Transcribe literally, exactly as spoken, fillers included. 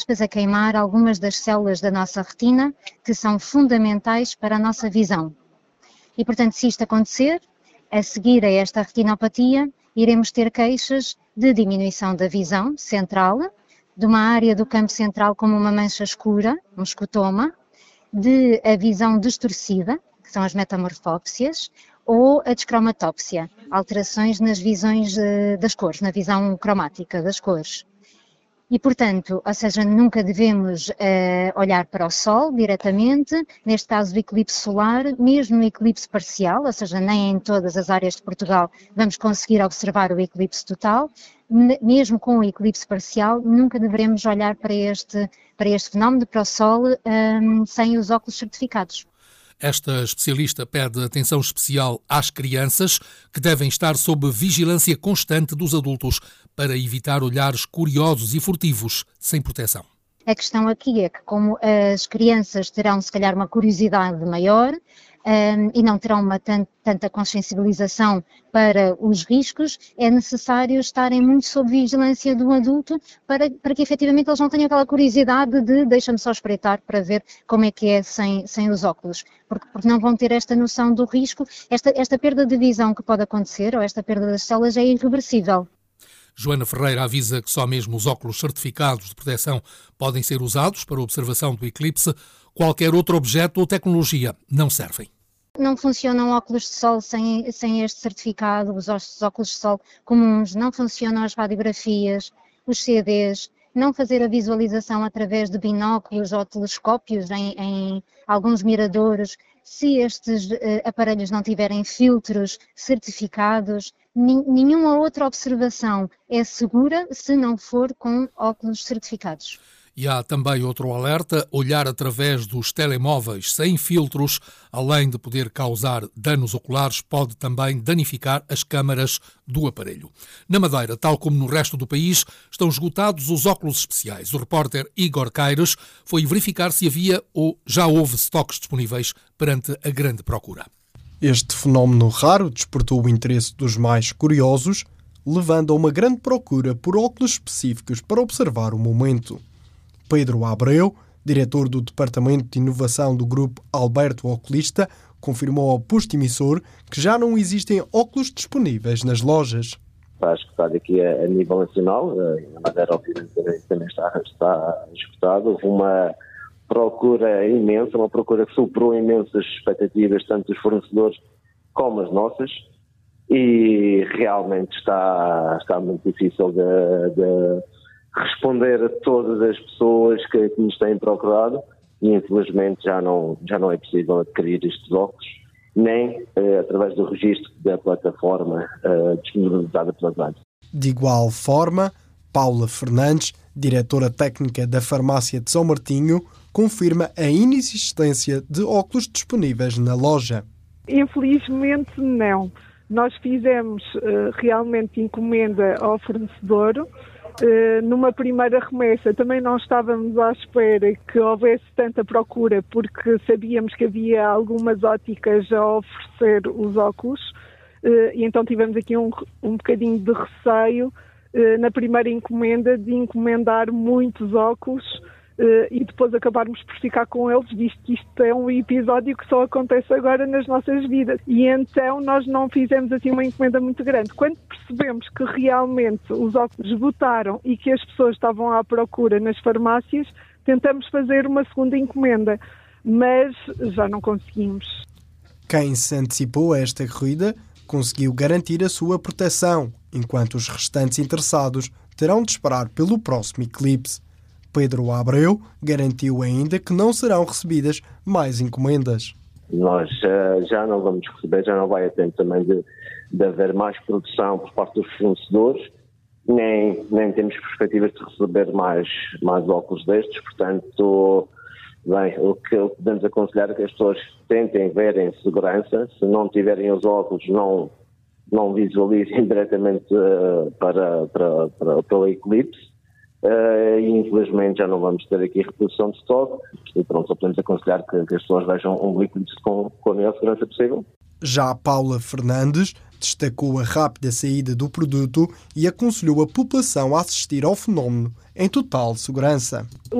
a queimar algumas das células da nossa retina que são fundamentais para a nossa visão. E, portanto, se isto acontecer, a seguir a esta retinopatia, iremos ter queixas de diminuição da visão central, de uma área do campo central como uma mancha escura, um escotoma, de a visão distorcida, que são as metamorfópsias, ou a descromatópsia, alterações nas visões das cores, na visão cromática das cores. E, portanto, ou seja, nunca devemos uh, olhar para o Sol diretamente, neste caso do eclipse solar, mesmo no eclipse parcial, ou seja, nem em todas as áreas de Portugal vamos conseguir observar o eclipse total, mesmo com o eclipse parcial, nunca deveremos olhar para este, para este fenómeno, para o Sol, um, sem os óculos certificados. Esta especialista pede atenção especial às crianças, que devem estar sob vigilância constante dos adultos para evitar olhares curiosos e furtivos, sem proteção. A questão aqui é que, como as crianças terão, se calhar, uma curiosidade maior um, e não terão uma tant, tanta consciencialização para os riscos, é necessário estarem muito sob vigilância do adulto para, para que, efetivamente, eles não tenham aquela curiosidade de deixa-me só espreitar para ver como é que é sem, sem os óculos, porque, porque não vão ter esta noção do risco. Esta, esta perda de visão que pode acontecer, ou esta perda das células, é irreversível. Joana Ferreira avisa que só mesmo os óculos certificados de proteção podem ser usados para a observação do eclipse. Qualquer outro objeto ou tecnologia não servem. Não funcionam óculos de sol sem, sem este certificado, os óculos de sol comuns, não funcionam as radiografias, os C Ds, não fazer a visualização através de binóculos ou telescópios em, em alguns miradores. Se estes uh, aparelhos não tiverem filtros certificados, nenhuma outra observação é segura se não for com óculos certificados. E há também outro alerta: olhar através dos telemóveis sem filtros, além de poder causar danos oculares, pode também danificar as câmaras do aparelho. Na Madeira, tal como no resto do país, estão esgotados os óculos especiais. O repórter Igor Caires foi verificar se havia ou já houve estoques disponíveis perante a grande procura. Este fenómeno raro despertou o interesse dos mais curiosos, levando a uma grande procura por óculos específicos para observar o momento. Pedro Abreu, diretor do Departamento de Inovação do Grupo Alberto Oculista, confirmou ao posto emissor que já não existem óculos disponíveis nas lojas. Está esgotado aqui a, a nível nacional, na Madeira obviamente também está, está esgotado. Houve uma procura imensa, uma procura que superou imensas expectativas, tanto dos fornecedores como as nossas, e realmente está, está muito difícil de, de responder a todas as pessoas que, que nos têm procurado, e infelizmente já não, já não é possível adquirir estes óculos, nem eh, através do registro da plataforma eh, disponibilizada pela Advance. De igual forma, Paula Fernandes, diretora técnica da farmácia de São Martinho, confirma a inexistência de óculos disponíveis na loja. Infelizmente não. Nós fizemos uh, realmente encomenda ao fornecedor. Uh, numa primeira remessa também não estávamos à espera que houvesse tanta procura, porque sabíamos que havia algumas óticas a oferecer os óculos, uh, e então tivemos aqui um, um bocadinho de receio uh, na primeira encomenda de encomendar muitos óculos uh, e depois acabarmos por ficar com eles, visto que isto é um episódio que só acontece agora nas nossas vidas. E então nós não fizemos assim uma encomenda muito grande. Quando percebemos que realmente os óculos esgotaram e que as pessoas estavam à procura nas farmácias, tentamos fazer uma segunda encomenda, mas já não conseguimos. Quem se antecipou a esta corrida conseguiu garantir a sua proteção, enquanto os restantes interessados terão de esperar pelo próximo eclipse. Pedro Abreu garantiu ainda que não serão recebidas mais encomendas. Nós uh, já não vamos receber, já não vai a tempo também de, de haver mais produção por parte dos fornecedores, nem, nem temos perspectivas de receber mais, mais óculos destes, portanto, bem, o que podemos aconselhar é que as pessoas tentem ver em segurança, se não tiverem os óculos, não, não visualizem diretamente uh, para, para, para, para o eclipse. Uh, e infelizmente já não vamos ter aqui reposição de estoque, e pronto, só podemos aconselhar que, que as pessoas vejam um eclipse com, com a maior segurança possível. Já Paula Fernandes Destacou a rápida saída do produto e aconselhou a população a assistir ao fenómeno em total segurança.